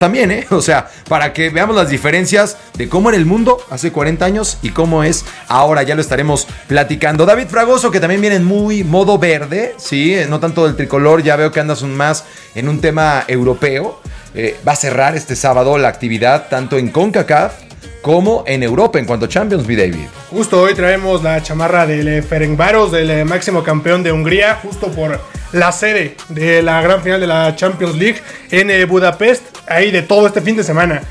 también, o sea, para que veamos las diferencias de cómo era el mundo hace 40 años y cómo es ahora, ya lo estaremos platicando. David Fragoso, que también viene en muy modo verde, sí, no tanto del tricolor, ya veo que andas más en un tema europeo. Va a cerrar este sábado la actividad tanto en CONCACAF como en Europa en cuanto a Champions, mi David. Justo hoy traemos la chamarra del Ferencváros, del máximo campeón de Hungría, justo por la sede de la gran final de la Champions League en Budapest. Hay de todo este fin de semana.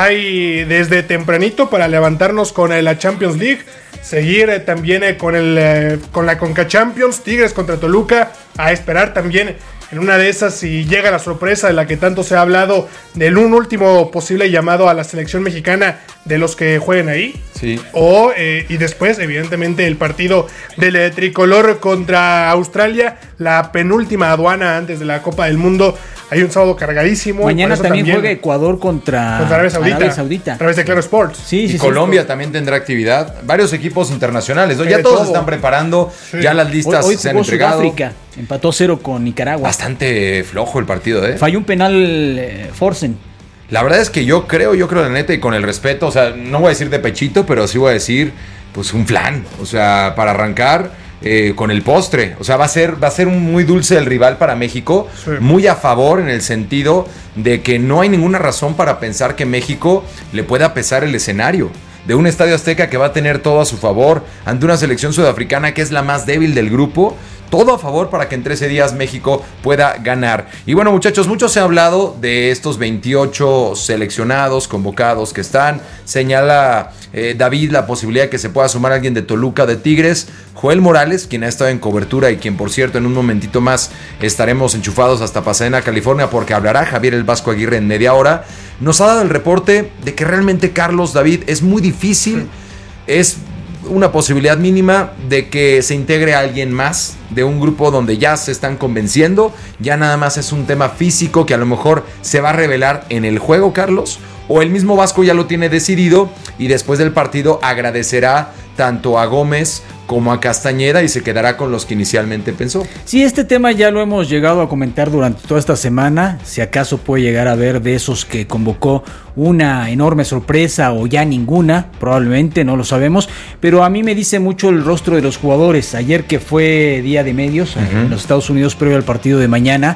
Hay desde tempranito para levantarnos con la Champions League, seguir también con la Conca Champions, Tigres contra Toluca, a esperar también en una de esas si llega la sorpresa de la que tanto se ha hablado, del un último posible llamado a la selección mexicana de los que jueguen ahí. Sí. Y después, evidentemente, el partido del tricolor contra Australia, la penúltima aduana antes de la Copa del Mundo. Hay un sábado cargadísimo. Mañana también juega Ecuador contra Arabia Saudita. A través de Claro Sports. Sí, Colombia también tendrá actividad. Varios equipos internacionales, ¿no? Ya todos se están preparando. Sí. Ya las listas hoy se han entregado. Sudáfrica empató 0 con Nicaragua. Bastante flojo el partido, Falló un penal Forsen. La verdad es que yo creo la neta, y con el respeto, o sea, no voy a decir de pechito, pero sí voy a decir, pues un flan. O sea, para arrancar con el postre. O sea, va a ser un muy dulce el rival para México. Sí. Muy a favor en el sentido de que no hay ninguna razón para pensar que México le pueda pesar el escenario de un Estadio Azteca que va a tener todo a su favor ante una selección sudafricana que es la más débil del grupo. Todo a favor para que en 13 días México pueda ganar. Y bueno, muchachos, mucho se ha hablado de estos 28 seleccionados, convocados que están. Señala David la posibilidad de que se pueda sumar alguien de Toluca, de Tigres. Joel Morales, quien ha estado en cobertura y quien, por cierto, en un momentito más estaremos enchufados hasta Pasadena, California, porque hablará Javier el Vasco Aguirre en media hora. Nos ha dado el reporte de que realmente, Carlos, David, es muy difícil, es una posibilidad mínima de que se integre a alguien más de un grupo donde ya se están convenciendo. Ya nada más es un tema físico que a lo mejor se va a revelar en el juego, Carlos, o el mismo Vasco ya lo tiene decidido y después del partido agradecerá tanto a Gómez como a Castañeda y se quedará con los que inicialmente pensó. Sí, este tema ya lo hemos llegado a comentar durante toda esta semana. Si acaso puede llegar a ver de esos que convocó una enorme sorpresa o ya ninguna, probablemente, no lo sabemos, pero a mí me dice mucho el rostro de los jugadores. Ayer, que fue día de medios en los Estados Unidos previo al partido de mañana,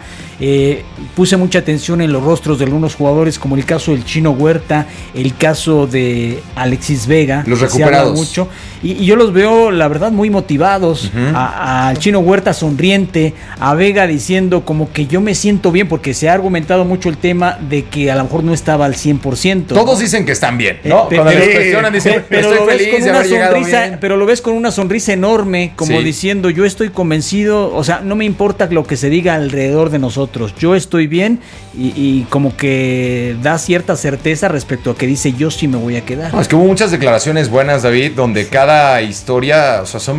puse mucha atención en los rostros de algunos jugadores, como el caso del Chino Huerta, el caso de Alexis Vega, los recuperados mucho, y yo los veo, la verdad, muy motivados. Al Chino Huerta sonriente, a Vega diciendo como que yo me siento bien, porque se ha argumentado mucho el tema de que a lo mejor no estaba al 100%. Todos dicen que están bien, ¿no? Cuando les cuestionan dicen, estoy feliz de haber llegado bien. Pero lo ves con una sonrisa enorme, como diciendo, yo estoy convencido, o sea, no me importa lo que se diga alrededor de nosotros, yo estoy bien, y como que da cierta certeza respecto a que dice, yo sí me voy a quedar. No, es que hubo muchas declaraciones buenas, David, donde cada historia, o sea, son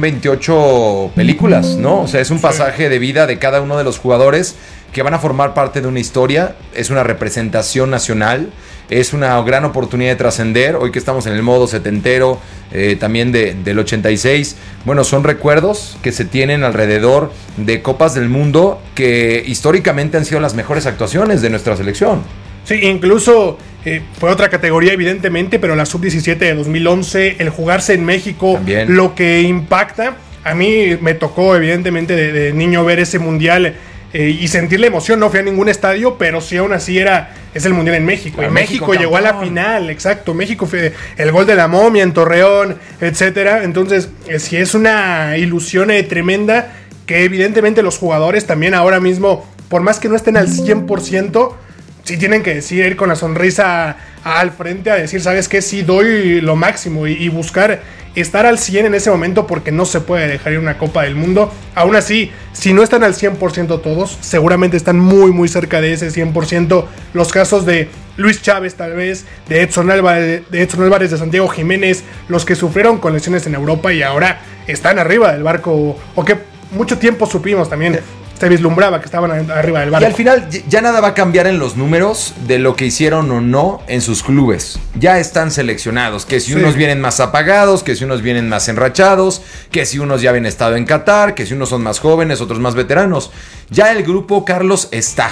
28 películas, ¿no? O sea, es un pasaje de vida de cada uno de los jugadores que van a formar parte de una historia, es una representación nacional, es una gran oportunidad de trascender, hoy que estamos en el modo setentero, también del 86, bueno, son recuerdos que se tienen alrededor de Copas del Mundo que históricamente han sido las mejores actuaciones de nuestra selección. Sí, incluso fue otra categoría evidentemente, pero la sub-17 de 2011, el jugarse en México, también lo que impacta. A mí me tocó evidentemente de niño ver ese mundial y sentir la emoción. No fui a ningún estadio, pero sí aún así es el mundial en México. Y México llegó a la final, exacto. México fue el gol de la momia en Torreón, etcétera. Entonces, sí es una ilusión tremenda que evidentemente los jugadores también ahora mismo, por más que no estén al 100%, sí tienen que decir, ir con la sonrisa al frente a decir, ¿sabes qué? Sí doy lo máximo y buscar estar al 100 en ese momento, porque no se puede dejar ir una Copa del Mundo. Aún así, si no están al 100% todos, seguramente están muy muy cerca de ese 100%. Los casos de Luis Chávez, tal vez, de Edson Álvarez, de Santiago Jiménez, los que sufrieron con lesiones en Europa y ahora están arriba del barco, o que mucho tiempo supimos también, se vislumbraba que estaban arriba del barco. Y al final ya nada va a cambiar en los números de lo que hicieron o no en sus clubes. Ya están seleccionados, que si unos vienen más apagados, que si unos vienen más enrachados, que si unos ya habían estado en Qatar, que si unos son más jóvenes, otros más veteranos. Ya el grupo, Carlos, está.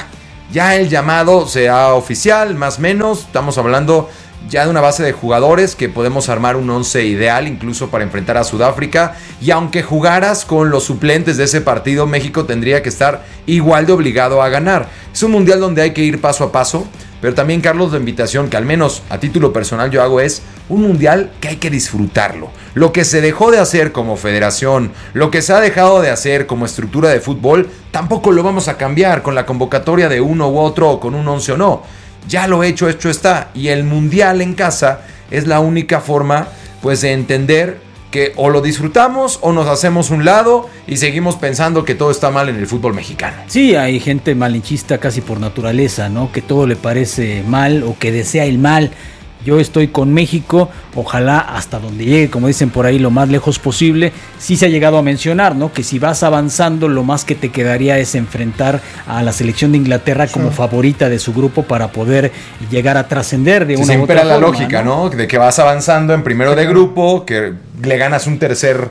ya el llamado sea oficial, más o menos. Estamos hablando ya de una base de jugadores que podemos armar un 11 ideal incluso para enfrentar a Sudáfrica, y aunque jugaras con los suplentes de ese partido, México tendría que estar igual de obligado a ganar. Es un mundial donde hay que ir paso a paso, pero también, Carlos, la invitación que al menos a título personal yo hago es un mundial que hay que disfrutarlo. Lo que se dejó de hacer como federación, lo que se ha dejado de hacer como estructura de fútbol, tampoco lo vamos a cambiar con la convocatoria de uno u otro o con un 11 o no. Ya lo hecho está, y el mundial en casa es la única forma pues de entender que o lo disfrutamos o nos hacemos un lado y seguimos pensando que todo está mal en el fútbol mexicano. Sí, hay gente malinchista casi por naturaleza, ¿no? Que todo le parece mal o que desea el mal. Yo estoy con México, ojalá hasta donde llegue, como dicen por ahí, lo más lejos posible. Sí se ha llegado a mencionar, ¿no? Que si vas avanzando, lo más que te quedaría es enfrentar a la selección de Inglaterra como favorita de su grupo para poder llegar a trascender de una u otra forma. Siempre la lógica, ¿no? De que vas avanzando en primero de grupo, que le ganas un tercer...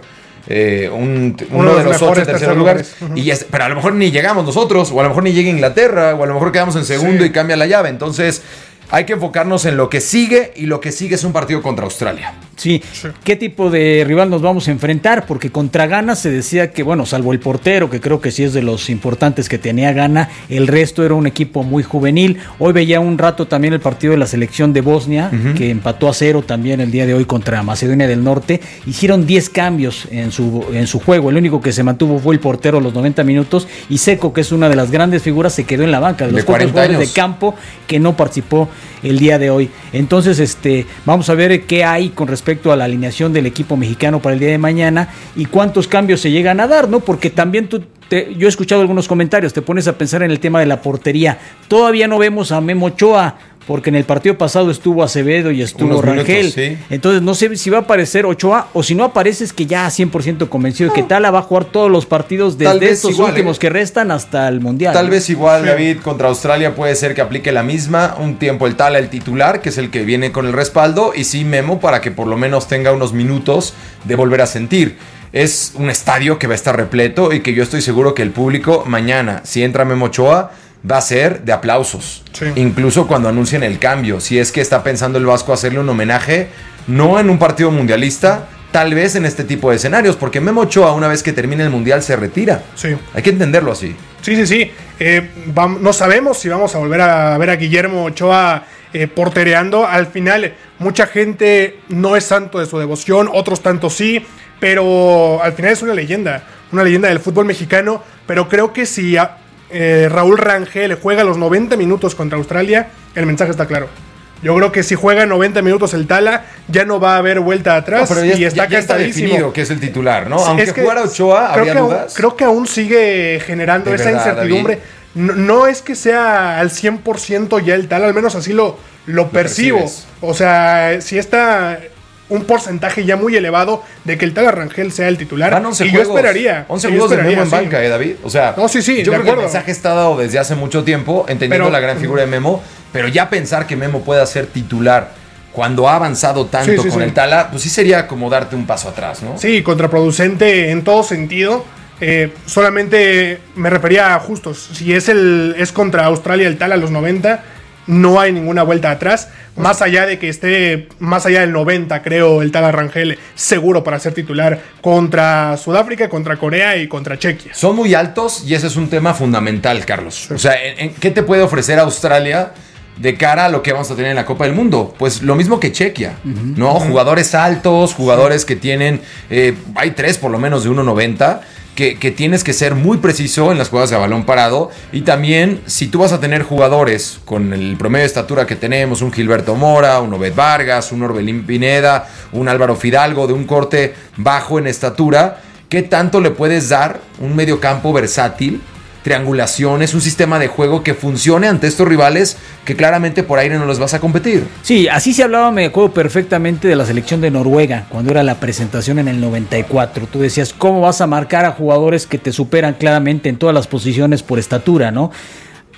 uno de los 8 terceros lugares, pero a lo mejor ni llegamos nosotros, o a lo mejor ni llega Inglaterra, o a lo mejor quedamos en segundo y cambia la llave. Entonces hay que enfocarnos en lo que sigue, y lo que sigue es un partido contra Australia. Sí. ¿Qué tipo de rival nos vamos a enfrentar? Porque contra Ghana se decía que, bueno, salvo el portero, que creo que sí es de los importantes que tenía Ghana, el resto era un equipo muy juvenil. Hoy veía un rato también el partido de la selección de Bosnia, que empató a 0 también el día de hoy contra Macedonia del Norte. Hicieron 10 cambios en su juego. El único que se mantuvo fue el portero los 90 minutos, y Seco, que es una de las grandes figuras, se quedó en la banca. De los pocos jugadores de campo que no participó el día de hoy. Entonces, vamos a ver qué hay con respecto a la alineación del equipo mexicano para el día de mañana y cuántos cambios se llegan a dar, ¿no? Porque también yo he escuchado algunos comentarios, te pones a pensar en el tema de la portería. Todavía no vemos a Memo Ochoa, porque en el partido pasado estuvo Acevedo y estuvo Rangel. Sí. Entonces no sé si va a aparecer Ochoa, o si no aparece es que ya 100% convencido de que Tala va a jugar todos los partidos desde estos últimos que restan hasta el Mundial. Tal vez igual, David, contra Australia puede ser que aplique la misma. Un tiempo el Tala, el titular, que es el que viene con el respaldo, y sí Memo para que por lo menos tenga unos minutos de volver a sentir. Es un estadio que va a estar repleto y que yo estoy seguro que el público mañana, si entra Memo Ochoa, va a ser de aplausos. Sí. Incluso cuando anuncien el cambio. Si es que está pensando el Vasco hacerle un homenaje, no en un partido mundialista, tal vez en este tipo de escenarios, porque Memo Ochoa, una vez que termine el mundial, se retira. Sí. Hay que entenderlo así. Sí. No sabemos si vamos a volver a ver a Guillermo Ochoa portereando. Al final, mucha gente no es santo de su devoción, otros tantos sí, pero al final es una leyenda del fútbol mexicano. Pero creo que si Raúl Rangel juega los 90 minutos contra Australia, el mensaje está claro. Yo creo que si juega 90 minutos el Tala, ya no va a haber vuelta atrás. No, pero ya está definido que es el titular, ¿no? Aunque jugara Ochoa, ¿habría dudas? Creo que aún sigue generando esa incertidumbre. No es que sea al 100% ya el Tala, al menos así lo percibo. Percibes. O sea, si está un porcentaje ya muy elevado de que el Tala Rangel sea el titular. Van 11 y juegos, yo esperaría. 11 juegos de Memo en banca, David. O sea, no, sí, yo creo que el mensaje está dado desde hace mucho tiempo, entendiendo la gran figura de Memo, pero ya pensar que Memo pueda ser titular cuando ha avanzado tanto con el Tala, pues sí sería como darte un paso atrás, ¿no? Sí, contraproducente en todo sentido. Solamente me refería a justos. Si es contra Australia el Tala a los 90, no hay ninguna vuelta atrás. Más allá de que esté más allá del 90, creo, el Tala Rangel seguro para ser titular contra Sudáfrica, contra Corea y contra Chequia. Son muy altos y ese es un tema fundamental, Carlos. O sea, ¿qué te puede ofrecer Australia de cara a lo que vamos a tener en la Copa del Mundo? Pues lo mismo que Chequia, ¿no? Jugadores altos, jugadores que tienen, hay 3 por lo menos de 1.90, que tienes que ser muy preciso en las jugadas de balón parado. Y también, si tú vas a tener jugadores con el promedio de estatura que tenemos, un Gilberto Mora, un Obed Vargas, un Orbelín Pineda, un Álvaro Fidalgo de un corte bajo en estatura, ¿qué tanto le puedes dar un mediocampo versátil? Triangulaciones, un sistema de juego que funcione ante estos rivales que claramente por aire no los vas a competir. Sí, así se hablaba, me acuerdo perfectamente de la selección de Noruega, cuando era la presentación en el 94. Tú decías, ¿cómo vas a marcar a jugadores que te superan claramente en todas las posiciones por estatura, no?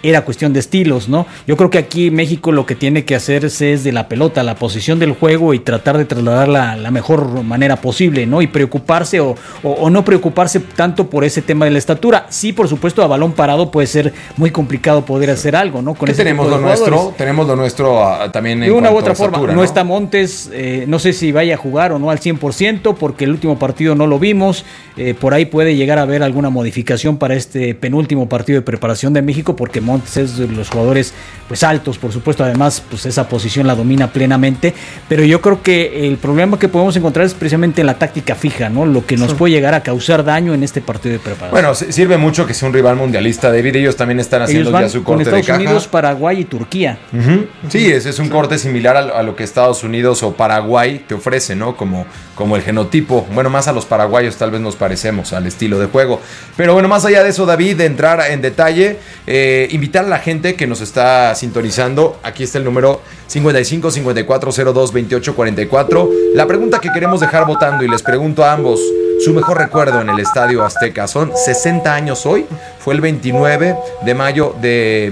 era cuestión de estilos, ¿no? Yo creo que aquí México lo que tiene que hacerse es de la pelota, la posición del juego y tratar de trasladarla la mejor manera posible, ¿no? Y preocuparse o no preocuparse tanto por ese tema de la estatura. Sí, por supuesto, a balón parado puede ser muy complicado poder hacer algo, ¿no? Con tenemos lo nuestro, también en de una u otra forma. Estatura, ¿no? Está Montes, no sé si vaya a jugar o no al 100%, porque el último partido no lo vimos. Por ahí puede llegar a haber alguna modificación para este penúltimo partido de preparación de México, porque Montes es de los jugadores pues altos, por supuesto, además pues esa posición la domina plenamente, pero yo creo que el problema que podemos encontrar es precisamente en la táctica fija, ¿no? Lo que nos puede llegar a causar daño en este partido de preparación. Bueno, sirve mucho que sea un rival mundialista, David. Ellos también están haciendo ya su corte de caja. Estados Unidos, Paraguay y Turquía. Sí, ese es un corte similar a lo que Estados Unidos o Paraguay te ofrece, ¿no? Como el genotipo. Bueno, más a los paraguayos tal vez nos parecemos al estilo de juego. Pero bueno, más allá de eso, David, de entrar en detalle, invitar a la gente que nos está sintonizando. Aquí está el número 55 54 02 28 44. La pregunta que queremos dejar votando, y les pregunto a ambos, su mejor recuerdo en el Estadio Azteca. Son 60 años hoy. Fue el 29 de mayo de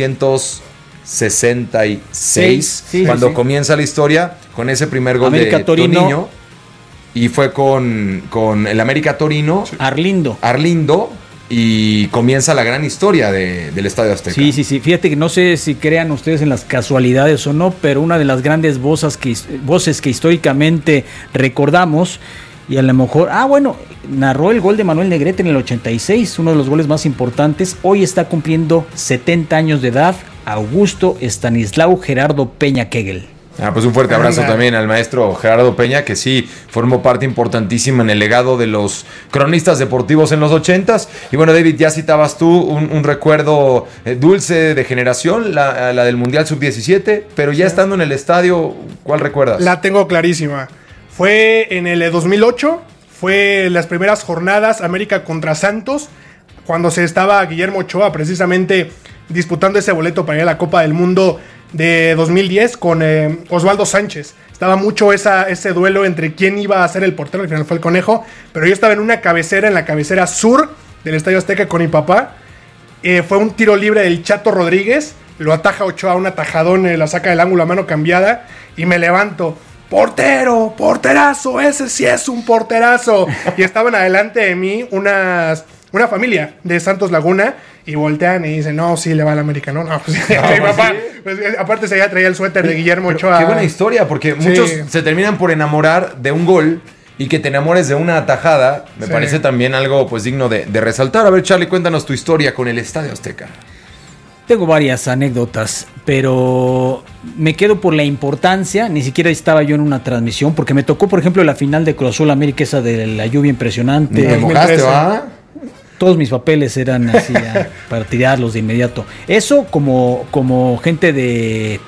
1966, cuando comienza la historia con ese primer gol América de Torino. Toniño. Y fue con el América Torino. Arlindo. Y comienza la gran historia del Estadio Azteca. Sí. Fíjate que no sé si crean ustedes en las casualidades o no, pero una de las grandes voces que históricamente recordamos, y a lo mejor, narró el gol de Manuel Negrete en el 86, uno de los goles más importantes. Hoy está cumpliendo 70 años de edad, Augusto Estanislao Gerardo Peña Kegel. Pues un fuerte abrazo también al maestro Gerardo Peña, que sí formó parte importantísima en el legado de los cronistas deportivos en los 80s. Y bueno, David, ya citabas tú un recuerdo dulce de generación, la del Mundial Sub-17, pero ya estando en el estadio, ¿cuál recuerdas? La tengo clarísima. Fue en el 2008, fue las primeras jornadas América contra Santos, cuando se estaba Guillermo Ochoa precisamente disputando ese boleto para ir a la Copa del Mundo de 2010 con Osvaldo Sánchez. Estaba mucho ese duelo entre quién iba a ser el portero, al final fue el Conejo, pero yo estaba en una cabecera, en la cabecera sur del Estadio Azteca con mi papá. Fue un tiro libre del Chato Rodríguez, lo ataja Ochoa, un atajadón, la saca del ángulo a mano cambiada, y me levanto: ¡portero! ¡Porterazo! ¡Ese sí es un porterazo! Y estaban adelante de mí una familia de Santos Laguna, y voltean y dicen: no, sí le va al América, ¿no? Pues mi papá, pues, aparte se ya traía el suéter de Guillermo Ochoa. Qué buena historia, porque muchos se terminan por enamorar de un gol, y que te enamores de una atajada me parece también algo pues digno de resaltar. A ver, Charlie, cuéntanos tu historia con el Estadio Azteca. Tengo varias anécdotas, pero me quedo por la importancia. Ni siquiera estaba yo en una transmisión, porque me tocó, por ejemplo, la final de Cruz Azul América, esa de la lluvia impresionante. ¿Te mojaste, va? Todos mis papeles eran así para tirarlos de inmediato. Eso como gente de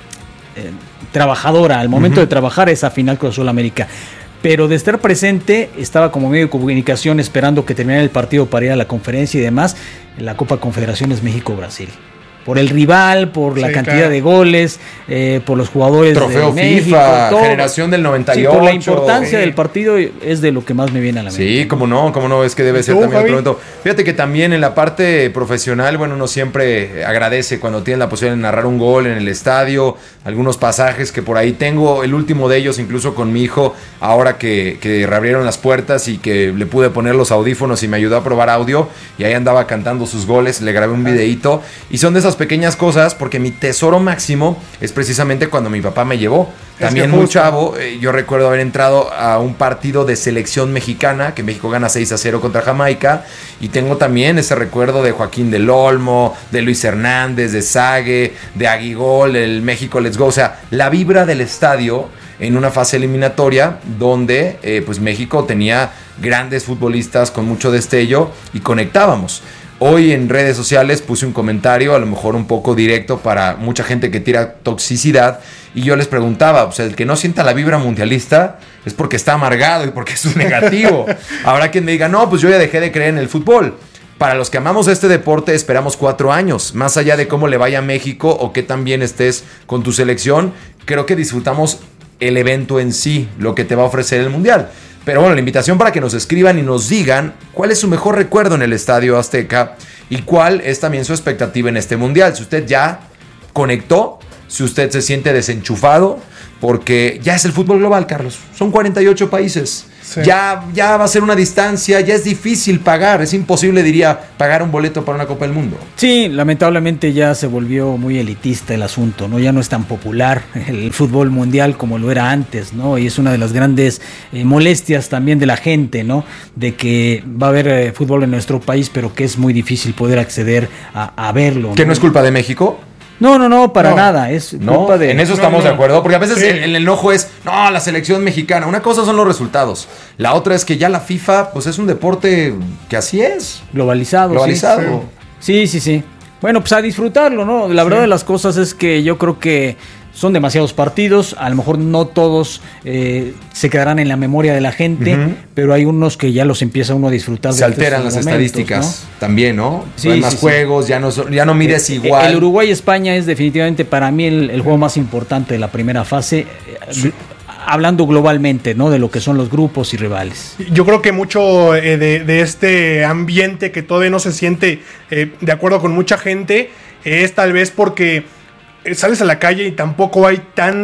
trabajadora, al momento de trabajar esa final Cruz Azul América. Pero de estar presente, estaba como medio de comunicación esperando que terminara el partido para ir a la conferencia y demás, en la Copa Confederaciones México-Brasil. Por el rival, por la cantidad de goles, por los jugadores Trofeo de México, FIFA, todo. generación del 98. Sí, por la importancia del partido es de lo que más me viene a la mente. Sí, cómo no, es que debe ser también otro momento. Fíjate que también en la parte profesional, bueno, uno siempre agradece cuando tiene la posibilidad de narrar un gol en el estadio, algunos pasajes que por ahí tengo, el último de ellos incluso con mi hijo, ahora que reabrieron las puertas y que le pude poner los audífonos y me ayudó a probar audio, y ahí andaba cantando sus goles, le grabé un videíto, y son de esas pequeñas cosas, porque mi tesoro máximo es precisamente cuando mi papá me llevó. También muy chavo, yo recuerdo haber entrado a un partido de selección mexicana, que México gana 6-0 contra Jamaica, y tengo también ese recuerdo de Joaquín del Olmo, de Luis Hernández, de Sague, de Aguigol, el México Let's Go, o sea, la vibra del estadio en una fase eliminatoria donde pues México tenía grandes futbolistas con mucho destello y conectábamos. Hoy en redes sociales puse un comentario, a lo mejor un poco directo para mucha gente que tira toxicidad, y yo les preguntaba, o sea, el que no sienta la vibra mundialista es porque está amargado y porque es un negativo. Habrá quien me diga: no, pues yo ya dejé de creer en el fútbol. Para los que amamos este deporte esperamos 4 años, más allá de cómo le vaya a México o qué tan bien estés con tu selección, creo que disfrutamos el evento en sí, lo que te va a ofrecer el Mundial. Pero bueno, la invitación para que nos escriban y nos digan cuál es su mejor recuerdo en el Estadio Azteca y cuál es también su expectativa en este Mundial. Si usted ya conectó, si usted se siente desenchufado, porque ya es el fútbol global, Carlos. Son 48 países. Sí. Ya va a ser una distancia, ya es difícil pagar, es imposible, diría, pagar un boleto para una Copa del Mundo. Sí, lamentablemente ya se volvió muy elitista el asunto, ¿no? Ya no es tan popular el fútbol mundial como lo era antes, ¿no? Y es una de las grandes molestias también de la gente, ¿no? De que va a haber fútbol en nuestro país, pero que es muy difícil poder acceder a verlo. ¿Que no es culpa de México? No, para nada, es culpa de... En eso estamos de acuerdo, porque a veces el enojo es, no, la selección mexicana, una cosa son los resultados, la otra es que ya la FIFA, pues es un deporte que así es. Globalizado. Sí. Bueno, pues a disfrutarlo, ¿no? La verdad de las cosas es que yo creo que son demasiados partidos, a lo mejor no todos se quedarán en la memoria de la gente, pero hay unos que ya los empieza uno a disfrutar. Se alteran las estadísticas, ¿no? También, ¿no? Sí, hay más juegos, ya no mides igual. El Uruguay-España es definitivamente para mí el juego más importante de la primera fase, hablando globalmente, ¿no? De lo que son los grupos y rivales. Yo creo que mucho de este ambiente que todavía no se siente de acuerdo con mucha gente es tal vez porque sales a la calle y tampoco hay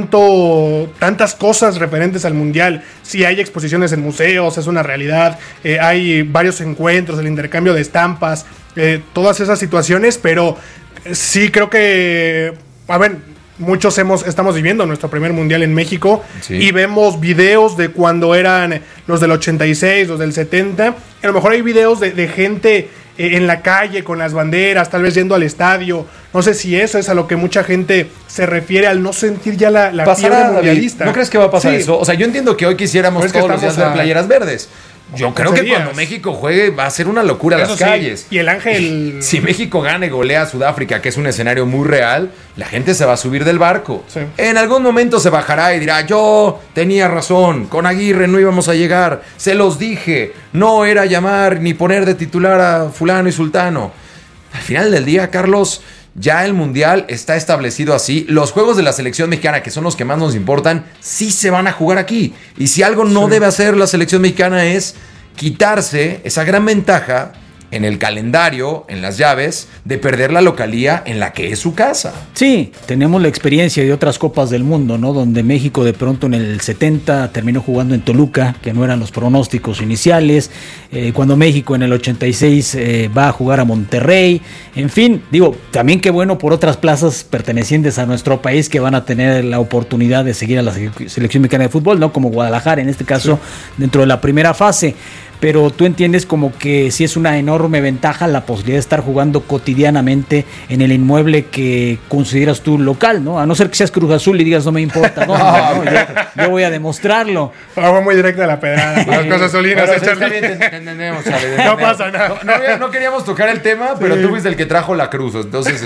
tantas cosas referentes al mundial. Sí hay exposiciones en museos, es una realidad, hay varios encuentros, el intercambio de estampas, todas esas situaciones, pero sí creo que, a ver, muchos estamos viviendo nuestro primer mundial en México, y vemos videos de cuando eran los del 86, los del 70, a lo mejor hay videos de gente en la calle con las banderas, tal vez yendo al estadio. No sé si eso es a lo que mucha gente se refiere al no sentir ya la fiebre mundialista. ¿No crees que va a pasar eso? O sea, yo entiendo que hoy quisiéramos todos los días ver playeras verdes. Yo creo que cuando México juegue va a ser una locura las calles. Y el Ángel... Si México gana y golea a Sudáfrica, que es un escenario muy real, la gente se va a subir del barco. Sí. En algún momento se bajará y dirá, yo tenía razón, con Aguirre no íbamos a llegar, se los dije, no era llamar ni poner de titular a fulano y sultano. Al final del día, Carlos, ya el Mundial está establecido así. Los juegos de la selección mexicana, que son los que más nos importan, sí se van a jugar aquí. Y si algo no debe hacer la selección mexicana es quitarse esa gran ventaja en el calendario, en las llaves, de perder la localía en la que es su casa. Sí, tenemos la experiencia de otras copas del mundo, ¿no? Donde México de pronto en el 70 terminó jugando en Toluca, que no eran los pronósticos iniciales, cuando México en el 86 va a jugar a Monterrey, en fin, digo, también qué bueno por otras plazas pertenecientes a nuestro país que van a tener la oportunidad de seguir a la selección mexicana de fútbol, ¿no? Como Guadalajara en este caso, dentro de la primera fase. Pero tú entiendes como que sí es una enorme ventaja la posibilidad de estar jugando cotidianamente en el inmueble que consideras tú local, ¿no? A no ser que seas Cruz Azul y digas no me importa, no, yo voy a demostrarlo. Fue muy directa la pedrada. Las cosas solinas. Entendemos, Chale, no pasa nada. No queríamos tocar el tema, pero tú fuiste el que trajo la cruz. Entonces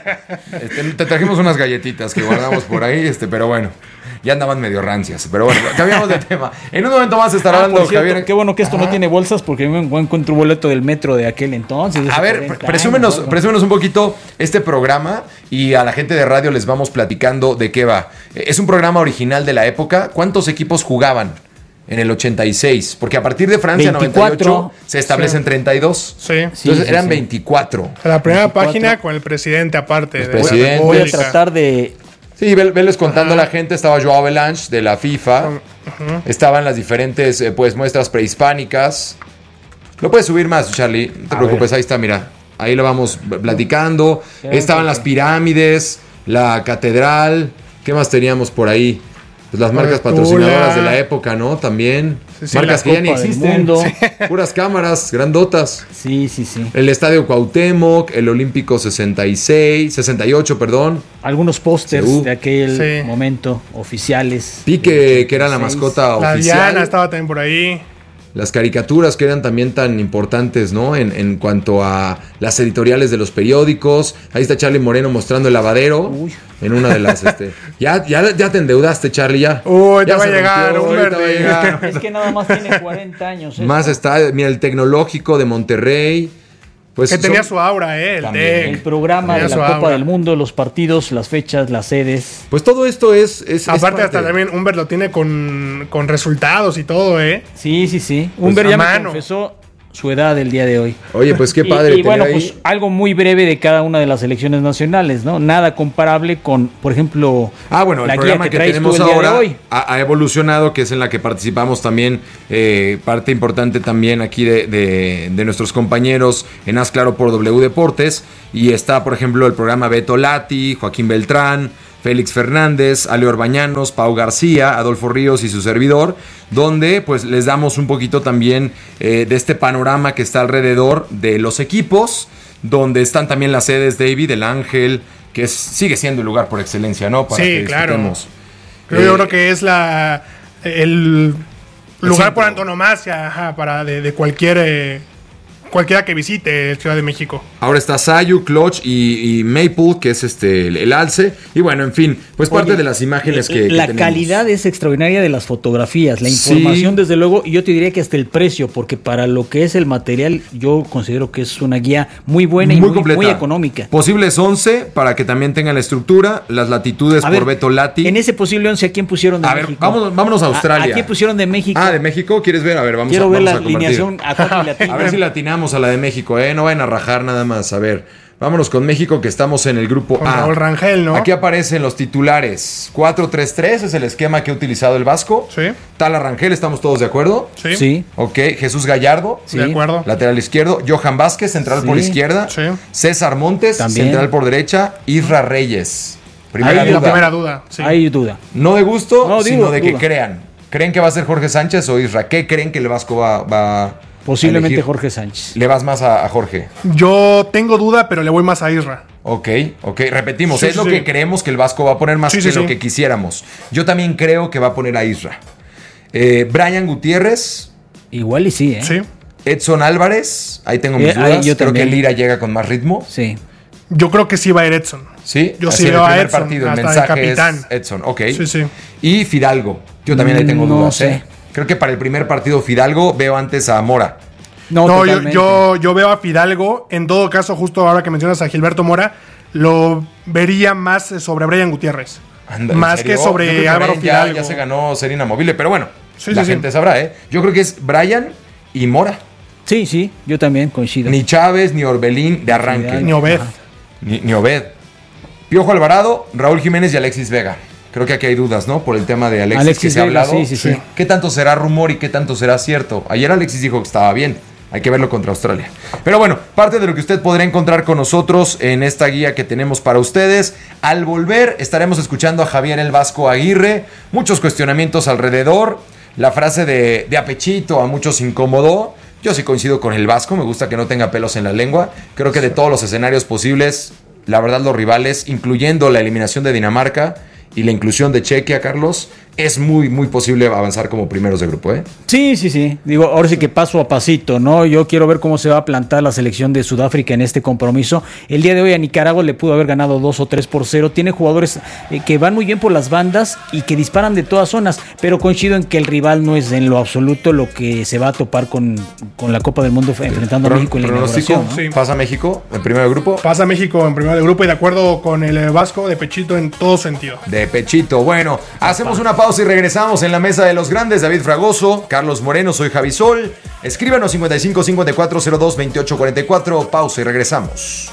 te trajimos unas galletitas que guardamos por ahí, pero bueno. Ya andaban medio rancias, pero bueno, cambiamos de tema. En un momento más estará hablando Javier. Qué bueno que esto no tiene bolsas porque yo encuentro un boleto del metro de aquel entonces. A ver, presúmenos un poquito este programa y a la gente de radio les vamos platicando de qué va. Es un programa original de la época. ¿Cuántos equipos jugaban en el 86? Porque a partir de Francia 24, 98 se establecen 32. Sí. Entonces eran 24. La primera página con el presidente aparte. Voy a tratar de... Sí, veles contando a la gente. Estaba Joao Belange de la FIFA. Estaban las diferentes muestras prehispánicas. Lo puedes subir más, Charlie. No te preocupes, ahí está, mira. Ahí lo vamos platicando. Estaban las pirámides, la catedral. ¿Qué más teníamos por ahí? Pues las marcas patrocinadoras de la época, ¿no? También. Sí, marcas que ya ni existen. Puras cámaras grandotas. Sí. El Estadio Cuauhtémoc, el Olímpico 68, perdón. Algunos pósters de aquel momento oficiales. Pique, que era la mascota oficial. La Diana estaba también por ahí. Las caricaturas que eran también tan importantes, ¿no? En cuanto a las editoriales de los periódicos. Ahí está Charlie Moreno mostrando el lavadero. Uy. En una de las... Ya te endeudaste, Charlie, ya. Uy, te va a llegar, Es que nada más tiene 40 años. Más está, mira, el Tecnológico de Monterrey. Pues que tenía su aura, el programa de la Copa del Mundo, los partidos, las fechas, las sedes. Pues todo esto es aparte, hasta también Humbert lo tiene con resultados y todo, Sí. Humbert ya me confesó su edad el día de hoy. Oye, pues qué padre. Y bueno, pues algo muy breve de cada una de las selecciones nacionales, ¿no? Nada comparable con, por ejemplo, el programa que tenemos ahora ha evolucionado, que es en la que participamos también, parte importante también aquí de nuestros compañeros en Haz Claro por W Deportes, y está, por ejemplo, el programa Beto Lati, Joaquín Beltrán, Félix Fernández, Ale Orbañanos, Pau García, Adolfo Ríos y su servidor, donde pues les damos un poquito también de este panorama que está alrededor de los equipos, donde están también las sedes, David, el Ángel, que sigue siendo el lugar por excelencia, ¿no? Para que disfrutemos. Claro. Yo creo que es el lugar por antonomasia para de cualquiera que visite Ciudad de México. Ahora está Sayu, Clutch y Maple, que es el alce. Y bueno, en fin, pues parte de las imágenes que la tenemos. Calidad es extraordinaria de las fotografías, la información desde luego, y yo te diría que hasta el precio, porque para lo que es el material, yo considero que es una guía muy buena y muy económica. Posibles 11, para que también tengan la estructura, las latitudes por Beto Lati. En ese posible 11, ¿a quién pusieron de México? A ver, vámonos a Australia. ¿A quién pusieron de México? ¿De México? ¿Quieres ver? A ver, Quiero ver la alineación a ver si latinamos a la de México, no vayan a rajar nada más. A ver, vámonos con México, que estamos en el grupo con A. Raúl Rangel, ¿no? Aquí aparecen los titulares. 4-3-3 es el esquema que ha utilizado el Vasco. Sí. Tala Rangel, ¿estamos todos de acuerdo? Sí. Ok, Jesús Gallardo. Sí. De acuerdo. Lateral izquierdo. Johan Vázquez, central por izquierda. Sí. César Montes, también. Central por derecha. Isra Reyes. Primera duda. Sí. Hay duda. No de gusto, sino de que crean. ¿Creen que va a ser Jorge Sánchez o Isra? ¿Qué creen que el Vasco va Posiblemente Jorge Sánchez. ¿Le vas más a Jorge? Yo tengo duda, pero le voy más a Isra. Ok. Repetimos, es lo que creemos que el Vasco va a poner más que lo que quisiéramos. Yo también creo que va a poner a Isra. Brian Gutiérrez. Igual y sí, Sí. Edson Álvarez. Ahí tengo mis dudas. Yo creo que Lira llega con más ritmo. Sí. Yo creo que sí va a ir Edson. Sí. Yo sí veo a Edson. Partido, hasta el mensaje el capitán. Es Edson. Ok. Sí. Y Fidalgo. Yo también ahí tengo dudas. No sé. Creo que para el primer partido Fidalgo veo antes a Mora. No, yo veo a Fidalgo. En todo caso, justo ahora que mencionas a Gilberto Mora, lo vería más sobre Brian Gutiérrez. Más que sobre Álvaro Fidalgo. Ya se ganó ser inamovible, pero bueno, la gente sabrá, Yo creo que es Brian y Mora. Sí, yo también coincido. Ni Chávez, ni Orbelín de arranque. Ni Obed. Ni Obed. Piojo Alvarado, Raúl Jiménez y Alexis Vega. Creo que aquí hay dudas, ¿no? Por el tema de Alexis que se ha hablado. Sí. ¿Qué tanto será rumor y qué tanto será cierto? Ayer Alexis dijo que estaba bien. Hay que verlo contra Australia. Pero bueno, parte de lo que usted podrá encontrar con nosotros en esta guía que tenemos para ustedes. Al volver estaremos escuchando a Javier el Vasco Aguirre. Muchos cuestionamientos alrededor. La frase de apechito a muchos incomodó. Yo sí coincido con el Vasco. Me gusta que no tenga pelos en la lengua. Creo que de todos los escenarios posibles, la verdad los rivales, incluyendo la eliminación de Dinamarca y la inclusión de Chequia, Carlos, es muy, muy posible avanzar como primeros de grupo, Sí. Digo, ahora sí que paso a pasito, ¿no? Yo quiero ver cómo se va a plantar la selección de Sudáfrica en este compromiso. El día de hoy a Nicaragua le pudo haber ganado 2 o 3-0. Tiene jugadores que van muy bien por las bandas y que disparan de todas zonas, pero coincido en que el rival no es en lo absoluto lo que se va a topar con la Copa del Mundo enfrentando a México en la inauguración, ¿no? Sí. ¿Pasa México en primero de grupo? Pasa México en primero de grupo y de acuerdo con el Vasco, de pechito en todo sentido. De pechito. Bueno, hacemos una pausa y regresamos en la mesa de los grandes. David Fragoso, Carlos Moreno, soy Javi Sol. Escríbanos 55 54 02 28 44. Pausa y regresamos.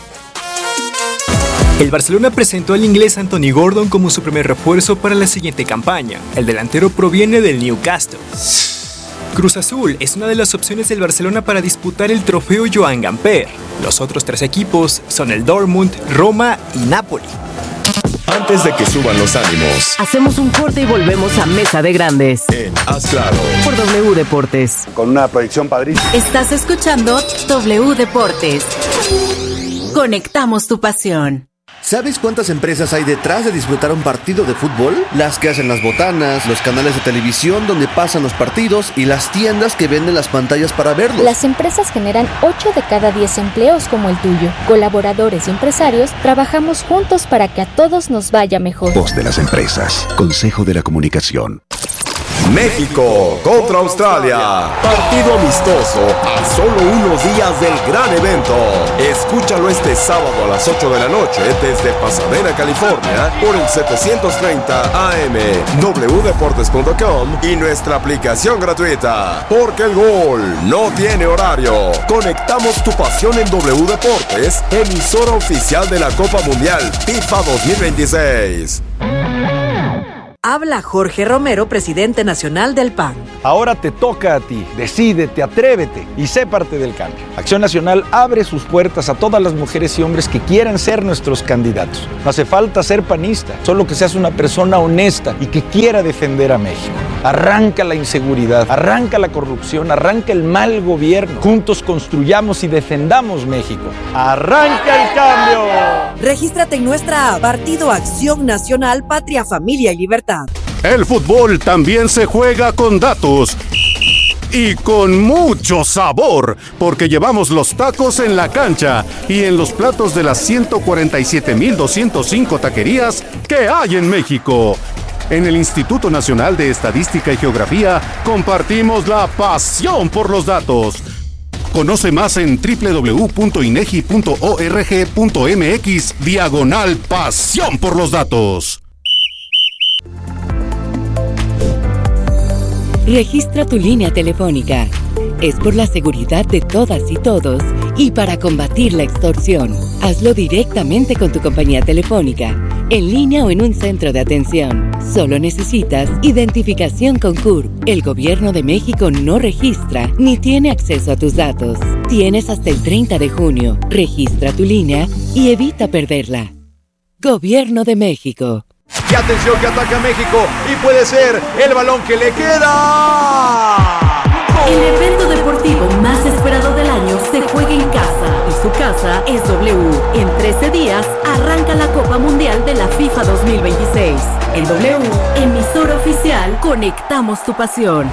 El Barcelona presentó al inglés Anthony Gordon como su primer refuerzo para la siguiente campaña. El delantero proviene del Newcastle. Cruz Azul es una de las opciones del Barcelona para disputar el trofeo Joan Gamper. Los otros 3 equipos son el Dortmund, Roma y Napoli. Antes de que suban los ánimos, hacemos un corte y volvemos a Mesa de Grandes en Haz Claro por W Deportes. Con una proyección padrísima. Estás escuchando W Deportes. Conectamos tu pasión. ¿Sabes cuántas empresas hay detrás de disfrutar un partido de fútbol? Las que hacen las botanas, los canales de televisión donde pasan los partidos y las tiendas que venden las pantallas para verlos. Las empresas generan 8 de cada 10 empleos como el tuyo. Colaboradores y empresarios trabajamos juntos para que a todos nos vaya mejor. Voz de las empresas. Consejo de la Comunicación. México contra Australia. Partido amistoso a solo unos días del gran evento. Escúchalo este sábado a las 8 de la noche desde Pasadena, California, por el 730 AM, wdeportes.com y nuestra aplicación gratuita. Porque el gol no tiene horario. Conectamos tu pasión en W Deportes, emisora oficial de la Copa Mundial FIFA 2026. Habla Jorge Romero, presidente nacional del PAN. Ahora te toca a ti. Decídete, atrévete y sé parte del cambio. Acción Nacional abre sus puertas a todas las mujeres y hombres que quieran ser nuestros candidatos. No hace falta ser panista, solo que seas una persona honesta y que quiera defender a México. Arranca la inseguridad, arranca la corrupción, arranca el mal gobierno. Juntos construyamos y defendamos México. ¡Arranca el cambio! Regístrate en nuestra app, Partido Acción Nacional, Patria, Familia y Libertad. El fútbol también se juega con datos y con mucho sabor, porque llevamos los tacos en la cancha y en los platos de las 147,205 taquerías que hay en México. En el Instituto Nacional de Estadística y Geografía compartimos la pasión por los datos. Conoce más en www.inegi.org.mx/pasión por los datos. Registra tu línea telefónica. Es por la seguridad de todas y todos y para combatir la extorsión. Hazlo directamente con tu compañía telefónica, en línea o en un centro de atención. Solo necesitas identificación con CURP. El Gobierno de México no registra ni tiene acceso a tus datos. Tienes hasta el 30 de junio. Registra tu línea y evita perderla. Gobierno de México. Y atención que ataca México y puede ser el balón que le queda. El evento deportivo más esperado del año se juega en casa y su casa es W. En 13 días arranca la Copa Mundial de la FIFA 2026. En W, emisora oficial, conectamos tu pasión.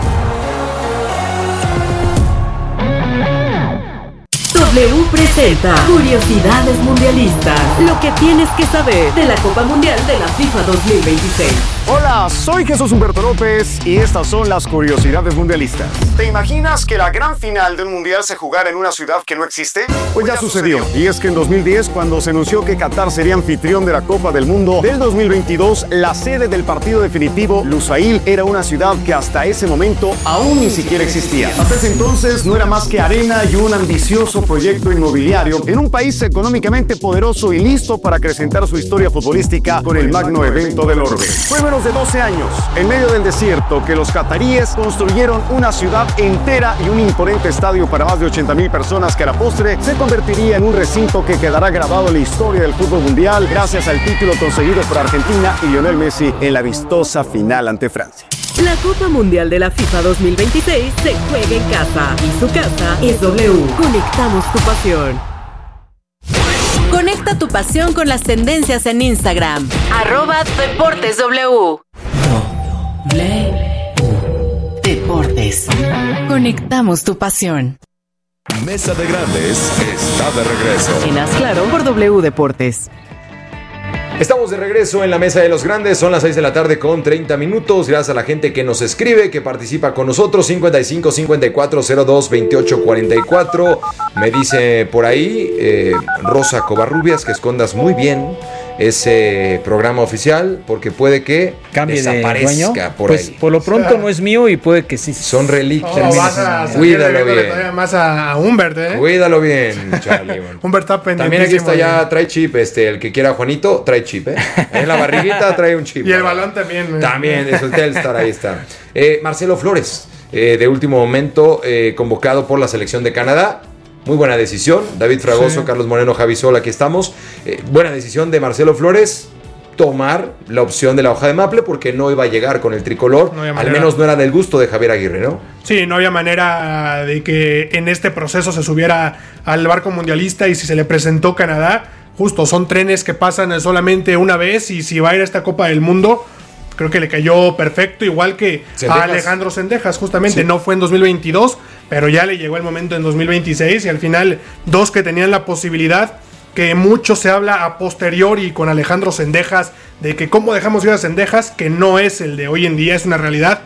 W presenta Curiosidades Mundialistas. Lo que tienes que saber de la Copa Mundial de la FIFA 2026. Hola, soy Jesús Humberto López y estas son las Curiosidades Mundialistas. ¿Te imaginas que la gran final del Mundial se jugara en una ciudad que no existe? Pues ya sucedió. Y es que en 2010, cuando se anunció que Qatar sería anfitrión de la Copa del Mundo del 2022, la sede del partido definitivo, Lusail, era una ciudad que hasta ese momento aún ni siquiera existía. Hasta ese entonces no era más que arena y un ambicioso proyecto inmobiliario en un país económicamente poderoso y listo para acrecentar su historia futbolística con el magno evento del orbe. Fue menos de 12 años, en medio del desierto, que los cataríes construyeron una ciudad entera y un imponente estadio para más de 80,000 personas que a la postre se convertiría en un recinto que quedará grabado en la historia del fútbol mundial gracias al título conseguido por Argentina y Lionel Messi en la vistosa final ante Francia. La Copa Mundial de la FIFA 2026 se juega en casa y su casa es W. Conectamos tu pasión. Conecta tu pasión con las tendencias en Instagram. @DeportesW. Deportes. Conectamos tu pasión. Mesa de Grandes está de regreso. En Haz Claro por W Deportes. Estamos de regreso en la Mesa de los Grandes, son las 6 de la tarde con 30 minutos, gracias a la gente que nos escribe, que participa con nosotros, 55 54 02 28 44, me dice por ahí Rosa Covarrubias que escondas muy bien ese programa oficial porque puede que cambie desaparezca de dueño. por pues, ahí. Por lo pronto no es mío y puede que sí. Son reliquias. Cuídalo bien. Más a Humbert, Cuídalo bien, Charlie. Humbert está pendiente. También aquí está ya, trae chip, el que quiera Juanito, trae chip, En la barriguita trae un chip. Y el balón también. También, eso el Telstar, ahí está. Marcelo Flores, de último momento, convocado por la selección de Canadá. Muy buena decisión. David Fragoso, sí. Carlos Moreno, Javi Sol, aquí estamos. Buena decisión de Marcelo Flores tomar la opción de la hoja de maple porque no iba a llegar con el tricolor. No al menos no era del gusto de Javier Aguirre, ¿no? Sí, no había manera de que en este proceso se subiera al barco mundialista y si se le presentó Canadá, justo son trenes que pasan solamente una vez y si va a ir a esta Copa del Mundo, creo que le cayó perfecto, igual que Cendejas. A Alejandro Cendejas, justamente, sí. No fue en 2022, pero ya le llegó el momento en 2026 y al final dos que tenían la posibilidad, que mucho se habla a posteriori con Alejandro Cendejas, de que cómo dejamos ir a Cendejas, que no es el de hoy en día, es una realidad,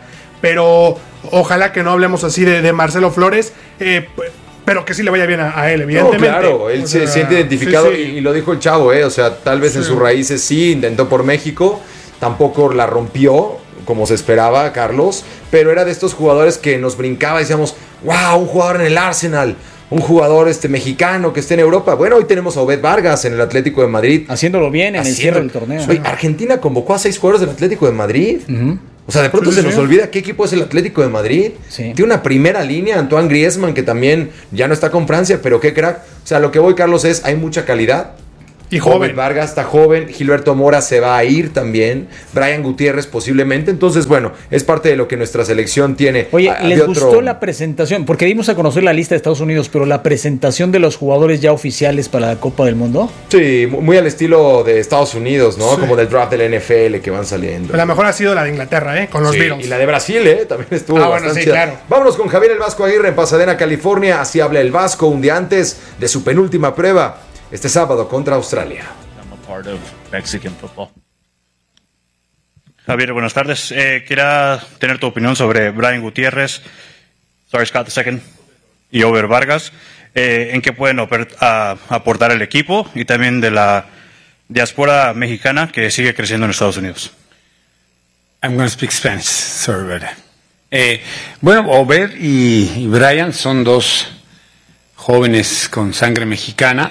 pero ojalá que no hablemos así de Marcelo Flores, pero que sí le vaya bien a él, evidentemente. No, claro, él se siente identificado y lo dijo el chavo, o sea, tal vez en sus raíces sí, intentó por México, tampoco la rompió como se esperaba, Carlos, pero era de estos jugadores que nos brincaba y decíamos, wow, un jugador en el Arsenal, un jugador mexicano que esté en Europa. Bueno, hoy tenemos a Obed Vargas en el Atlético de Madrid. Haciéndolo bien en el cierre del torneo. Oye, Argentina convocó a 6 jugadores del Atlético de Madrid. O sea, de pronto se nos olvida qué equipo es el Atlético de Madrid. Tiene una primera línea, Antoine Griezmann, que también ya no está con Francia, pero qué crack. O sea, lo que voy, Carlos, es, hay mucha calidad. Y joven. Vargas está joven, Gilberto Mora se va a ir también, Brian Gutiérrez posiblemente, entonces bueno, es parte de lo que nuestra selección tiene. Oye, ¿les gustó la presentación? Porque dimos a conocer la lista de Estados Unidos, pero la presentación de los jugadores ya oficiales para la Copa del Mundo. Sí, muy al estilo de Estados Unidos, ¿no? Sí. Como del draft del NFL que van saliendo. La mejor ha sido la de Inglaterra, con los Beatles. Y la de Brasil, también estuvo bastante bueno, sí, claro. Vámonos con Javier El Vasco Aguirre en Pasadena, California, así habla el Vasco un día antes de su penúltima prueba, este sábado contra Australia. Part of Mexican football. Javier, buenas tardes. Quería tener tu opinión sobre Brian Gutiérrez, Scott II y Over Vargas. ¿En qué pueden aportar el equipo y también de la diáspora mexicana que sigue creciendo en Estados Unidos? I'm going to speak Spanish. Sorry about that. Bueno, Over y Brian son dos jóvenes con sangre mexicana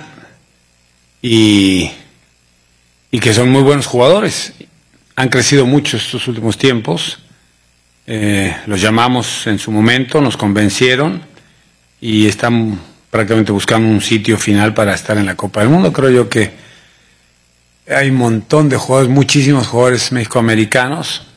y que son muy buenos jugadores. Han crecido mucho estos últimos tiempos. Los llamamos en su momento, nos convencieron y están prácticamente buscando un sitio final para estar en la Copa del Mundo. Creo yo que hay un montón de jugadores, muchísimos jugadores mexicoamericanos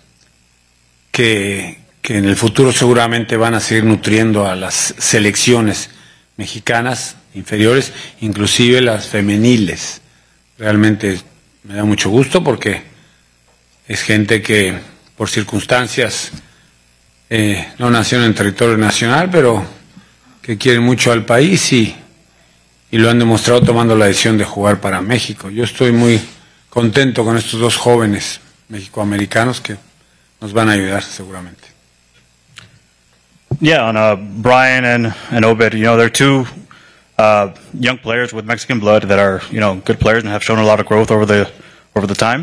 que en el futuro seguramente van a seguir nutriendo a las selecciones mexicanas inferiores, inclusive las femeniles. Realmente me da mucho gusto porque es gente que por circunstancias no nació en el territorio nacional, pero que quieren mucho al país y lo han demostrado tomando la decisión de jugar para México. Yo estoy muy contento con estos dos jóvenes mexicoamericanos que nos van a ayudar seguramente. Yeah, on Brian and Obed, they're two young players with Mexican blood that are, good players and have shown a lot of growth over the time.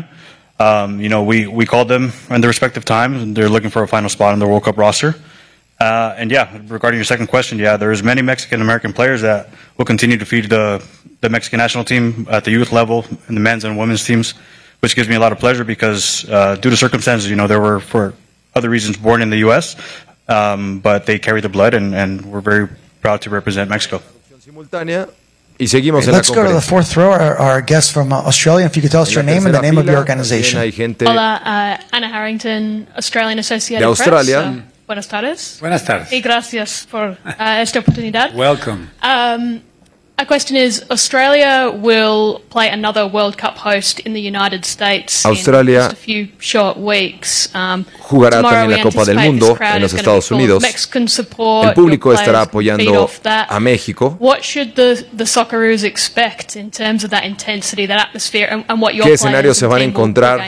We called them in their respective times, and they're looking for a final spot in the World Cup roster. Regarding your second question, there's many Mexican American players that will continue to feed the Mexican national team at the youth level and the men's and women's teams, which gives me a lot of pleasure because due to circumstances, they were for other reasons born in the U.S., but they carry the blood, and we're very proud to represent Mexico. Simultánea y seguimos en la Let's go to the fourth row. Our guest from Australia. If you could tell us your name and the name of your organization. Hola, Anna Harrington, Australian Associated de Australia. Press. Buenas tardes. Buenas tardes. Y gracias por esta oportunidad. Welcome. Our question is, Australia will play another World Cup host in the United States Australia in just a few short weeks. Jugará también la Copa del Mundo en los Estados Unidos. El público estará apoyando a México. What should the Socceroos expect in terms of that intensity, that atmosphere, and what your ¿Qué escenarios se van a encontrar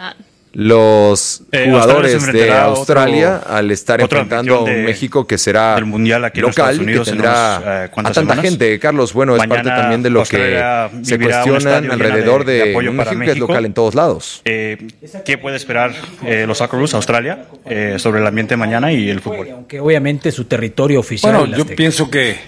los jugadores de Australia al estar enfrentando a un México que será local y que tendrá a tanta gente? Carlos, bueno, es parte también de lo que se cuestionan alrededor de un México que es local en todos lados. ¿Qué puede esperar los Socceroos Australia sobre el ambiente mañana y el fútbol? Aunque obviamente su territorio oficial. Bueno, yo pienso que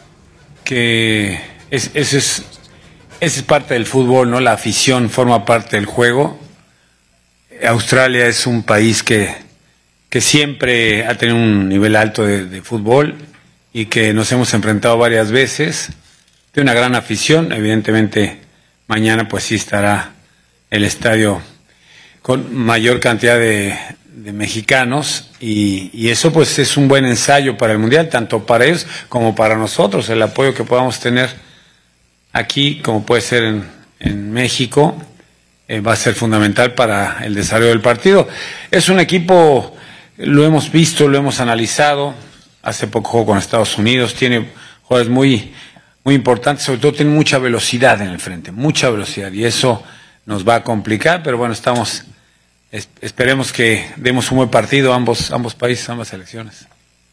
ese es parte del fútbol, ¿no? La afición forma parte del juego. Australia es un país que siempre ha tenido un nivel alto de fútbol y que nos hemos enfrentado varias veces. Tiene una gran afición. Evidentemente mañana pues sí estará el estadio con mayor cantidad de mexicanos y eso pues es un buen ensayo para el Mundial, tanto para ellos como para nosotros. El apoyo que podamos tener aquí, como puede ser en México, va a ser fundamental para el desarrollo del partido. Es un equipo, lo hemos visto, lo hemos analizado, hace poco jugó con Estados Unidos, tiene jugadores muy, muy importantes, sobre todo tiene mucha velocidad en el frente, mucha velocidad, y eso nos va a complicar, pero bueno, estamos esperemos que demos un buen partido ambos países, ambas selecciones.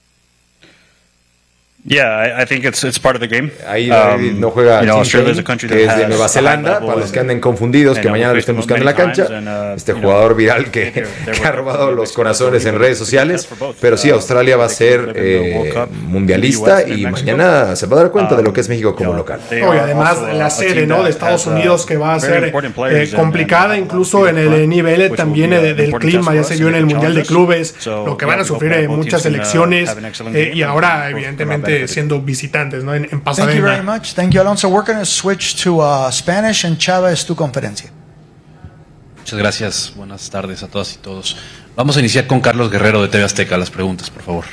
Yeah, I think it's part of the game. Ahí no juega Australia, que es de Nueva Zelanda, para los que anden confundidos, que mañana lo estén buscando en la cancha. Este jugador viral que ha robado los corazones en redes sociales. Pero sí, Australia va a ser mundialista y mañana se va a dar cuenta de lo que es México como local. Y además la sede, ¿no?, de Estados Unidos, que va a ser complicada incluso en el nivel también del clima. Ya se vio en el Mundial de Clubes, lo que van a sufrir muchas selecciones y ahora evidentemente siendo visitantes, ¿no?, en Pasadena. Thank you very much. Thank you, Alonso. We're going to switch to Spanish, and Chava, es tu conferencia. Muchas gracias. Buenas tardes a todas y todos. Vamos a iniciar con Carlos Guerrero de TV Azteca. Las preguntas, por favor.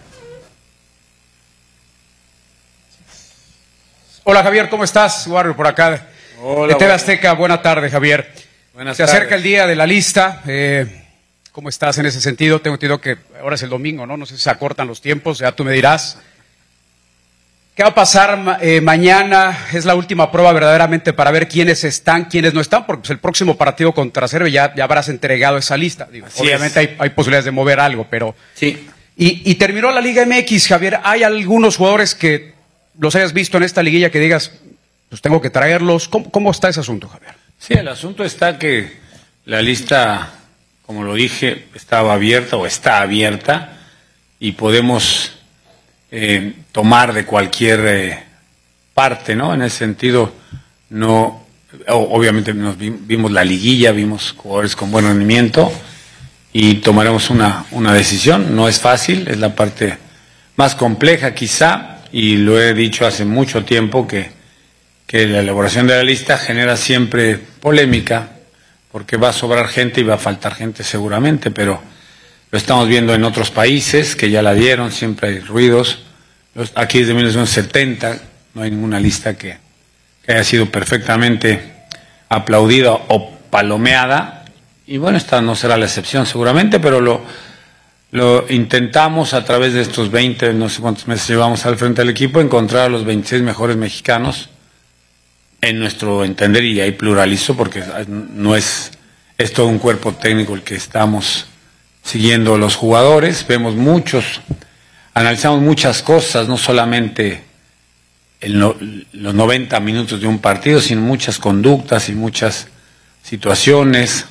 Hola, Javier, ¿cómo estás? Warrior por acá. Hola, de TV Azteca. Buena tarde, Javier. Buenas Se tardes. acerca el día de la lista. ¿Cómo estás en ese sentido? Tengo entendido que ahora es el domingo, ¿no? No sé si se acortan los tiempos, ya tú me dirás. ¿Qué va a pasar mañana? Es la última prueba verdaderamente para ver quiénes están, quiénes no están, porque pues, el próximo partido contra Serbia ya habrás entregado esa lista. Digo, obviamente hay posibilidades de mover algo, pero... Sí. Y terminó la Liga MX, Javier. ¿Hay algunos jugadores que los hayas visto en esta liguilla que digas, pues tengo que traerlos? ¿Cómo está ese asunto, Javier? Sí, el asunto está que la lista, como lo dije, estaba abierta o está abierta y podemos tomar de cualquier parte, ¿no? En ese sentido, no, obviamente vimos la liguilla, vimos jugadores con buen rendimiento y tomaremos una decisión. No es fácil, es la parte más compleja quizá, y lo he dicho hace mucho tiempo que la elaboración de la lista genera siempre polémica, porque va a sobrar gente y va a faltar gente seguramente, pero lo estamos viendo en otros países que ya la dieron, siempre hay ruidos. Aquí desde 1970 no hay ninguna lista que haya sido perfectamente aplaudida o palomeada, y bueno, esta no será la excepción seguramente, pero lo intentamos a través de estos 20, no sé cuántos meses llevamos al frente del equipo, encontrar a los 26 mejores mexicanos en nuestro entender, y ahí pluralizo porque no es todo un cuerpo técnico el que estamos siguiendo los jugadores, vemos muchos, analizamos muchas cosas, no solamente los 90 minutos de un partido, sino muchas conductas y muchas situaciones.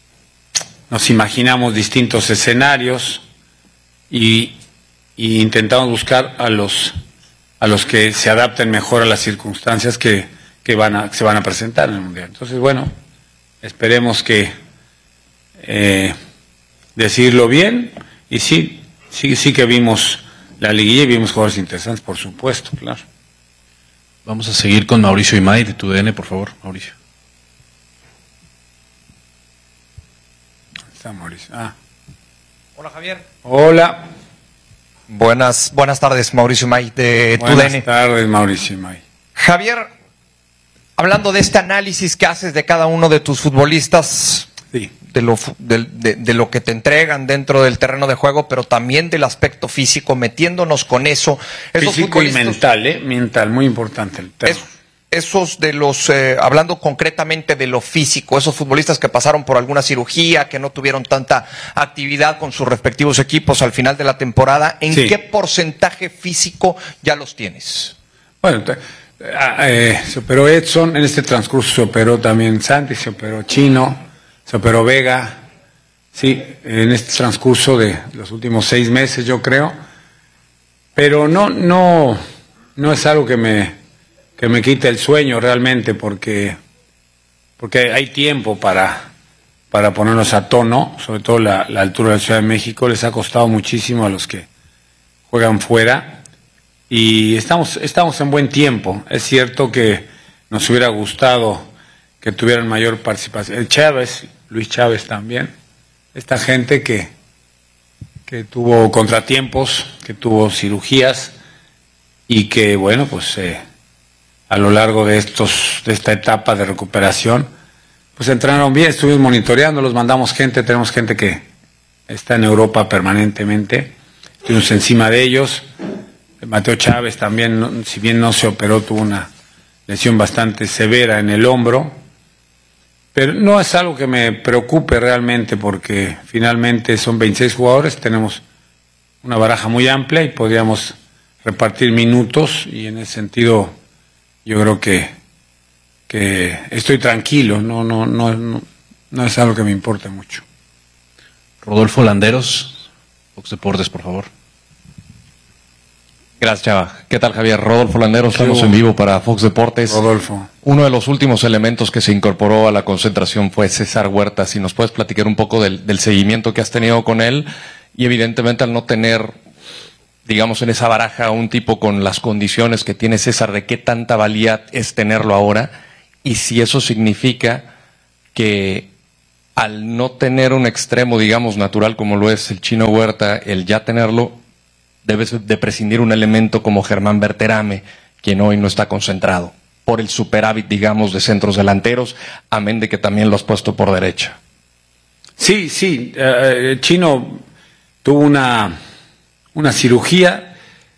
Nos imaginamos distintos escenarios y intentamos buscar a los que se adapten mejor a las circunstancias que se van a presentar en el Mundial. Entonces, bueno, esperemos que decirlo bien, y sí que vimos la liguilla y vimos jugadores interesantes, por supuesto, claro. Vamos a seguir con Mauricio Imay de TUDN, por favor, Mauricio. Está Mauricio. Hola, Javier. Hola. Buenas tardes, Mauricio Imay de TUDN. Buenas tardes, Mauricio Imay. Javier, hablando de este análisis que haces de cada uno de tus futbolistas, sí, de lo que te entregan dentro del terreno de juego, pero también del aspecto físico, metiéndonos con eso. Físico y mental, mental, muy importante el tema. Esos de los, hablando concretamente de lo físico, esos futbolistas que pasaron por alguna cirugía, que no tuvieron tanta actividad con sus respectivos equipos al final de la temporada, ¿en qué porcentaje físico ya los tienes? Bueno, se operó Edson, en este transcurso se operó también Santi, se operó Chino, se operó Vega, sí, en este transcurso de los últimos 6 meses, yo creo, pero no es algo que me quite el sueño realmente, porque hay tiempo para ponernos a tono, sobre todo la altura de la Ciudad de México les ha costado muchísimo a los que juegan fuera, y estamos en buen tiempo. Es cierto que nos hubiera gustado que tuvieran mayor participación. Luis Chávez también, esta gente que tuvo contratiempos, que tuvo cirugías, y que bueno, pues a lo largo de esta etapa de recuperación, pues entrenaron bien, estuvimos monitoreando, los mandamos gente, tenemos gente que está en Europa permanentemente, estuvimos encima de ellos. Mateo Chávez también, si bien no se operó, tuvo una lesión bastante severa en el hombro, Pero no es algo que me preocupe realmente, porque finalmente son 26 jugadores, tenemos una baraja muy amplia y podríamos repartir minutos, y en ese sentido yo creo que estoy tranquilo, no es algo que me importe mucho. Rodolfo Landeros, Fox Deportes, por favor. Gracias, Chava. ¿Qué tal, Javier? Rodolfo Landeros, estamos en vivo para Fox Deportes. Rodolfo. Uno de los últimos elementos que se incorporó a la concentración fue César Huerta. Si nos puedes platicar un poco del seguimiento que has tenido con él, y evidentemente al no tener, digamos, en esa baraja un tipo con las condiciones que tiene César, ¿de qué tanta valía es tenerlo ahora? Y si eso significa que al no tener un extremo, digamos, natural como lo es el Chino Huerta, el ya tenerlo, debes de prescindir un elemento como Germán Berterame, quien hoy no está concentrado, por el superávit, digamos, de centros delanteros, amén de que también lo has puesto por derecha. Sí, Chino tuvo una cirugía,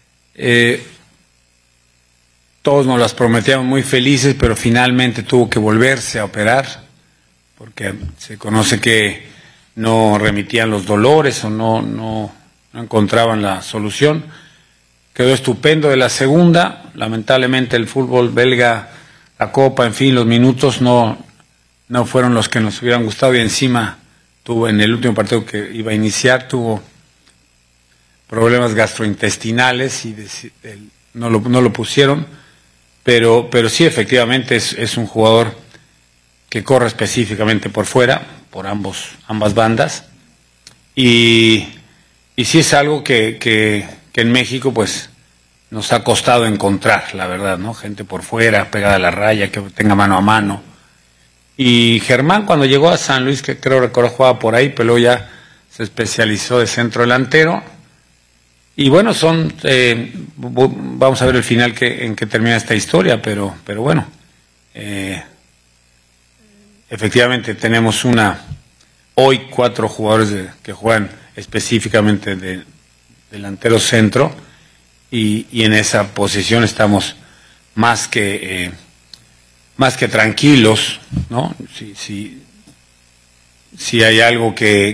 todos nos las prometíamos muy felices, pero finalmente tuvo que volverse a operar, porque se conoce que no remitían los dolores o no encontraban la solución. Quedó estupendo de la segunda. Lamentablemente el fútbol belga, la Copa, en fin, los minutos no fueron los que nos hubieran gustado, y encima tuvo, en el último partido que iba a iniciar, tuvo problemas gastrointestinales y no lo pusieron, pero sí, efectivamente es un jugador que corre específicamente por fuera, por ambas bandas, y sí es algo que en México pues nos ha costado encontrar, la verdad, ¿no? Gente por fuera, pegada a la raya, que tenga mano a mano. Y Germán, cuando llegó a San Luis, que creo recordar jugaba por ahí, pero luego ya se especializó de centro delantero. Y bueno, vamos a ver el final en que termina esta historia, pero bueno, efectivamente tenemos hoy 4 jugadores que juegan específicamente de delantero centro, y en esa posición estamos más que tranquilos, ¿no? Si hay algo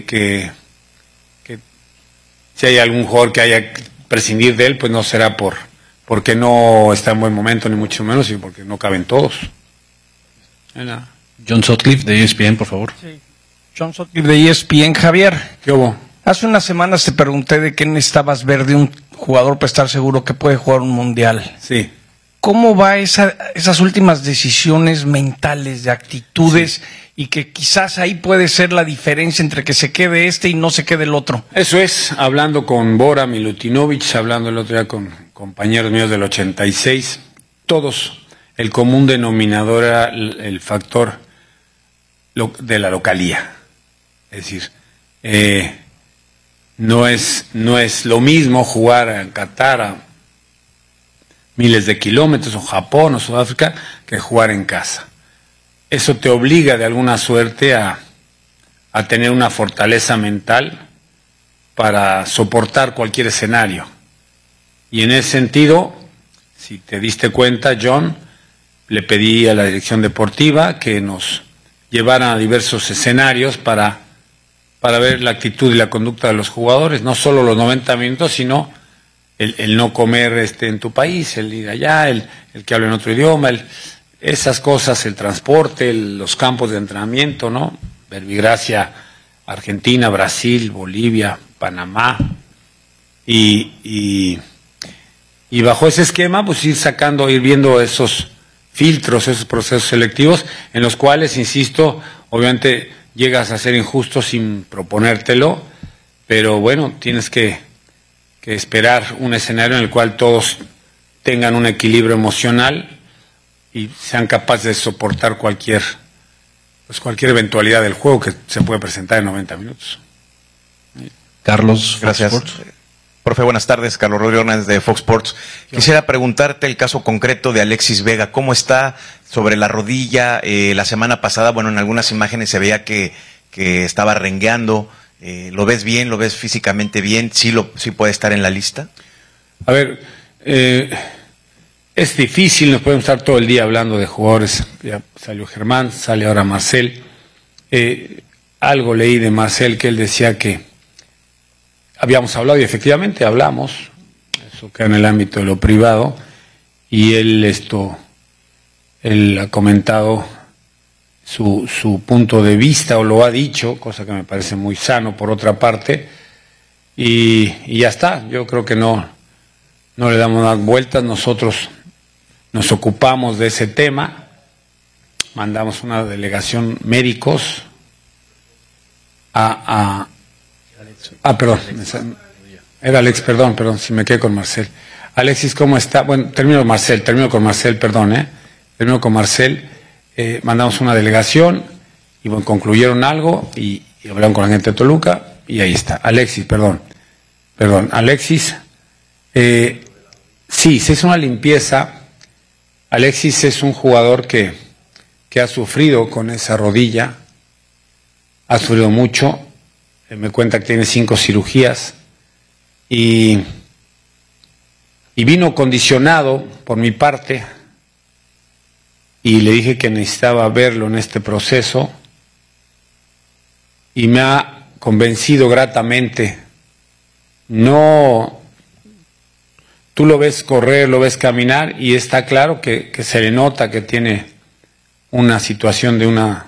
si hay algún jugador que haya que prescindir de él, pues no será porque no está en buen momento, ni mucho menos, sino porque no caben todos. John Sutcliffe de ESPN, por favor. Sí. John Sutcliffe de ESPN. Javier, ¿qué hubo? Hace unas semanas te pregunté de qué necesitabas ver de un jugador para estar seguro que puede jugar un mundial. Sí. ¿Cómo va esas últimas decisiones mentales, de actitudes, sí, y que quizás ahí puede ser la diferencia entre que se quede y no se quede el otro? Eso es, hablando con Bora Milutinovic, hablando el otro día con compañeros míos del 86, todos, el común denominador era el factor de la localía. Es decir, no es lo mismo jugar en Qatar a miles de kilómetros, o Japón o Sudáfrica, que jugar en casa. Eso te obliga de alguna suerte a tener una fortaleza mental para soportar cualquier escenario. Y en ese sentido, si te diste cuenta, John, le pedí a la dirección deportiva que nos llevaran a diversos escenarios para ver la actitud y la conducta de los jugadores, no solo los 90 minutos, sino el no comer en tu país, el ir allá, el que hable en otro idioma, esas cosas, el transporte, los campos de entrenamiento, ¿no? Verbigracia, Argentina, Brasil, Bolivia, Panamá, y bajo ese esquema, pues ir viendo esos filtros, esos procesos selectivos, en los cuales, insisto, obviamente llegas a ser injusto sin proponértelo, pero bueno, tienes que esperar un escenario en el cual todos tengan un equilibrio emocional y sean capaces de soportar cualquier eventualidad del juego que se puede presentar en 90 minutos. Carlos, gracias. Profe, buenas tardes. Carlos Rodrigo Hernández de Fox Sports. Quisiera preguntarte el caso concreto de Alexis Vega. ¿Cómo está sobre la rodilla? La semana pasada, bueno, en algunas imágenes se veía que estaba rengueando. ¿Lo ves bien? ¿Lo ves físicamente bien? ¿Sí puede estar en la lista? A ver, es difícil, nos podemos estar todo el día hablando de jugadores. Ya salió Germán, sale ahora Marcel. Algo leí de Marcel que él decía que habíamos hablado, y efectivamente hablamos, eso queda en el ámbito de lo privado, y él ha comentado su punto de vista, o lo ha dicho, cosa que me parece muy sano por otra parte, y ya está. Yo creo que no le damos más vueltas. Nosotros nos ocupamos de ese tema, mandamos una delegación médicos perdón, era Alex, perdón, si me quedé con Marcel. Alexis, ¿cómo está? Bueno, termino con Marcel, termino con Marcel, mandamos una delegación y bueno, concluyeron algo y hablaron con la gente de Toluca y ahí está. Alexis, perdón, Alexis, sí, se hizo una limpieza. Alexis es un jugador que ha sufrido con esa rodilla, ha sufrido mucho, me cuenta que tiene 5 cirugías y vino condicionado por mi parte y le dije que necesitaba verlo en este proceso y me ha convencido gratamente. No, tú lo ves correr, lo ves caminar y está claro que se le nota que tiene una situación de una